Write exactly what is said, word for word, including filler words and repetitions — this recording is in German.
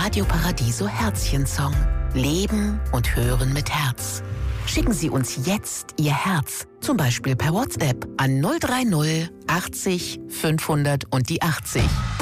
Radio Paradiso Herzchen-Song. Leben und hören mit Herz. Schicken Sie uns jetzt Ihr Herz, zum Beispiel per WhatsApp an null drei null achtzig fünfhundert und die achtzig.